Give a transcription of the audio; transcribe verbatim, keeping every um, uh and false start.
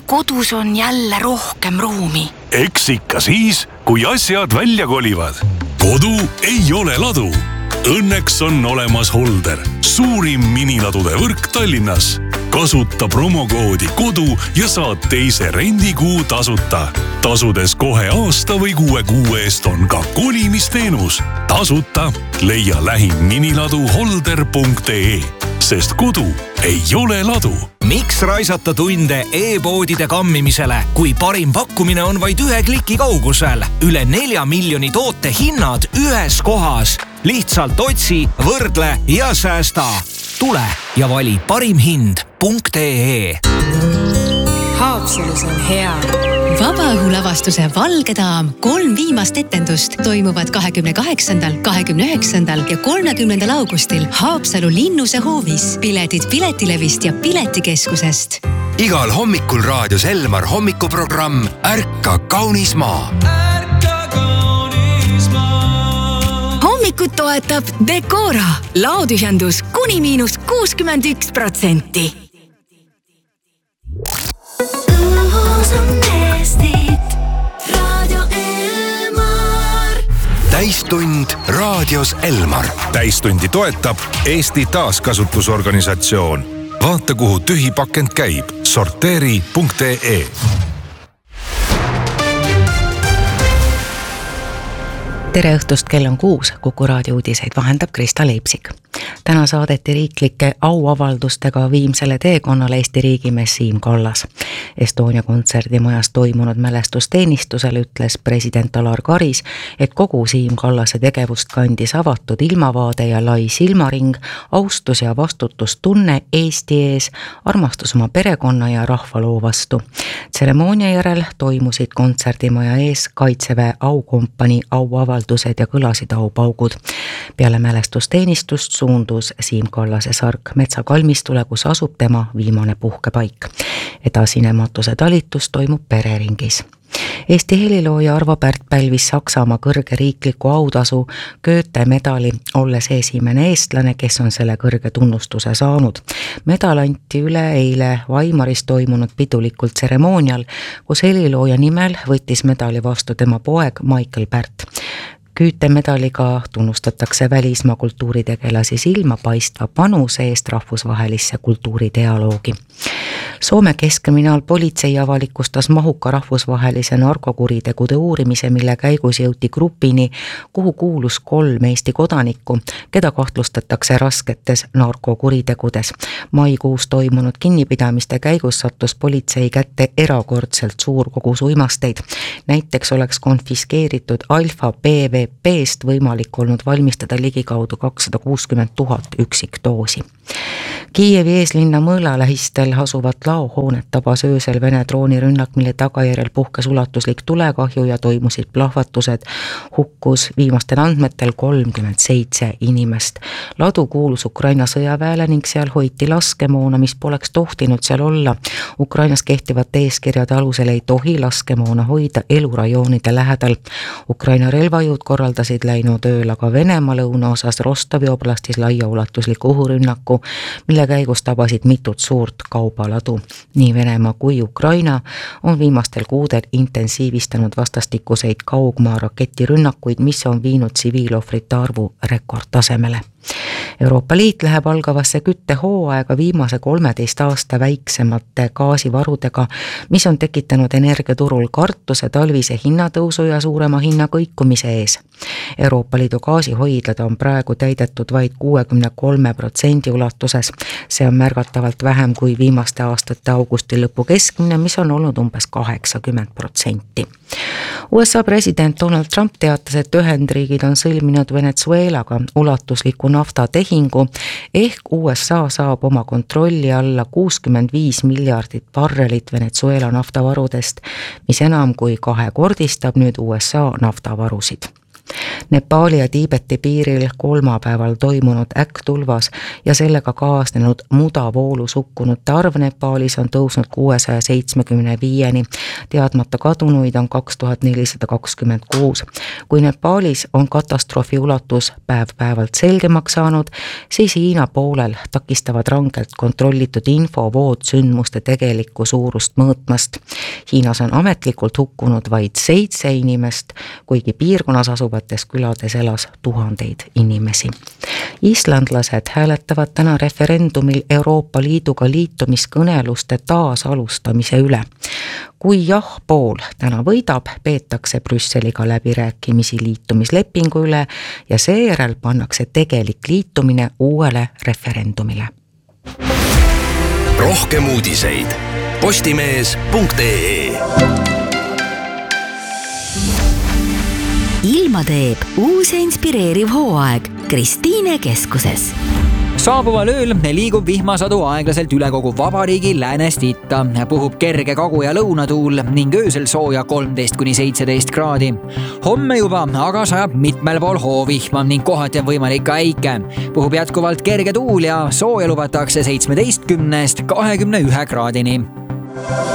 kodus on jälle rohkem ruumi. Eks ikka siis, kui asjad välja kolivad. Kodu ei ole ladu. Õnneks on olemas Holder, suurim miniladude võrk Tallinnas. Kasuta promokoodi kodu ja saad teise rendikuu tasuta. Tasudes kohe aasta või kuue kuu eest on ka kolimisteenus. Tasuta leia lähim miniladu holder punkt ee, sest kodu ei ole ladu. Miks raisata tunde e-poodide kammimisele, kui parim pakkumine on vaid ühe kliki kaugusel? Üle nelja miljoni toote hinnad ühes kohas. Lihtsalt otsi, võrdle ja säästa. Tule ja vali parim hind punkt ee. Haapsalus on hea. Vabaõhulavastuse Valge daam kolm viimast etendust toimuvad kahekümne kaheksandal, kahekümne üheksandal ja kolmekümnendal augustil Haapsalu Linnuse hoovis. Piletid Piletilevist ja Piletikeskusest. Igal hommikul raadios Elmar hommikuprogramm Ärka kaunis maa. Hommikut toetab Decora. Laotühjendus kuni miinus kuuskümmend üks protsenti. Täistund raadios Elmar. Täistundi toetab Eesti taaskasutusorganisatsioon. Vaata, kuhu tühi pakend käib. sorteeri punkt ee. Tere õhtust, kell on kuus, Kuku raadio uudiseid vahendab Krista Leipsik. Täna saadeti riiklike auavaldustega viimsele teekonnale Eesti riigimees Siim Kallas. Estonia kontserdimajas toimunud mälestusteenistusel ütles president Alar Karis, et kogu Siim Kallase tegevust kandis avatud ilmavaade ja lai silmaring, austus ja vastutustunne Eesti ees, armastus oma perekonna ja rahvaloo vastu. Tseremoonia järel toimusid kontserdimaja ees Kaitseväe aukompanii auavaldused ja kõlasid aupaugud. Peale mälestusteenistust suundus Siim Kallase sark metsakalmistule, kus asub tema viimane puhkepaik. Edasine matuse talitus toimub pereringis. Eesti helilooja Arvo Pärt pälvis Saksamaa kõrge riikliku autasu Goethe medali, olles esimene eestlane, kes on selle kõrge tunnustuse saanud. Medal anti üle eile Weimaris toimunud pidulikul tseremoonial, kus helilooja nimel võttis medali vastu tema poeg Michael Pärt. Goethe medaliga tunnustatakse välismaa kultuuritegelasi silmapaistva panuse eest rahvusvahelisse kultuuridialoogi. Soome keskkriminaalpolitsei avalikustas mahuka rahvusvahelise narkokuritegude uurimise, mille käigus jõuti grupini, kuhu kuulus kolm Eesti kodanikku, keda kahtlustatakse rasketes narkokuritegudes. Maikuus toimunud kinnipidamiste käigus sattus politsei kätte erakordselt suur kogus uimasteid. Näiteks oleks konfiskeeritud Alfa B V P-st võimalik olnud valmistada ligikaudu kakssada kuuskümmend tuhat üksikdoosi. Kiievi eeslinna mõõla lähistel asuvat laohoonet tabas öösel Vene droonirünnak, mille tagajärjel puhkes ulatuslik tulekahju ja toimusid plahvatused. Hukkus viimastel andmetel kolmkümmend seitse inimest. Ladu kuulus Ukraina sõjaväele ning seal hoiti laskemoona, mis poleks tohtinud seal olla. Ukrainas kehtivate eeskirjade alusel ei tohi laskemoona hoida elurajoonide lähedal. Ukraina relvajõud korraldasid läinud ööl aga Venemaa lõunaosas Rostovi oblastis laiaulatusliku õhurünnaku, mille käigus tabasid mitut suurt kaubaladu. Nii Venemaa kui Ukraina on viimastel kuudel intensiivistanud vastastikuseid kaugmaa raketirünnakuid, mis on viinud tsiviilohvrite arvu rekordtasemele. Euroopa Liit läheb algavasse küttehooaega viimase kolmeteist aasta väiksemate gaasivarudega, mis on tekitanud energiaturul kartuse talvise hinnatõusu ja suurema hinna kõikumise ees. Euroopa Liidu gaasihoidlad on praegu täidetud vaid kuuekümne kolme protsendi ulatuses. See on märgatavalt vähem kui viimaste aastate augusti lõpu keskmine, mis on olnud umbes kaheksakümmend protsenti. U S A president Donald Trump teatas, et Ühendriigid on sõlminud Venezuelaga ulatusliku naftatehingu, ehk U S A saab oma kontrolli alla kuuskümmend viis miljardit barrelit Venezuela naftavarudest, mis enam kui kahekordistab nüüd U S A naftavarusid. Nepaali ja Tiibeti piiril kolmapäeval toimunud äkktulvas ja sellega kaasnenud mudavoolus hukkunute arv Nepaalis on tõusnud kuuesaja seitsmekümne viieni. Teadmata kadunuid on kaks tuhat nelisada kakskümmend kuus. Kui Nepaalis on katastroofi ulatus päev-päevalt selgemaks saanud, siis Hiina poolel takistavad rangelt kontrollitud infovood sündmuste tegelikku suurust mõõtmast. Hiinas on ametlikult hukkunud vaid seitse inimest, kuigi piirkonnas asuvates külades elas tuhandeid inimesi. Islandlased hääletavad täna referendumil Euroopa Liiduga liitumiskõneluste taasalustamise üle. Kui jah pool täna võidab, peetakse Brüsseliga läbirääkimisi liitumislepingu üle ja seejärel pannakse tegelik liitumine uuele referendumile. Rohkem uudiseid postimees punkt ee. Ilma teeb uus ja inspireeriv hooaeg Kristiine keskuses. Saabuval ööl liigub vihmasadu aeglaselt üle kogu vabariigi läänest itta. Puhub kerge kagu- ja lõunatuul ning öösel sooja kolmteist kuni seitseteist kraadi. Homme juba aga sajab mitmel pool hoovihma ning kohati on võimalik ka äike. Puhub jätkuvalt kerge tuul ja sooja lubatakse seitsmeteistkümnest kahekümne ühe kraadini.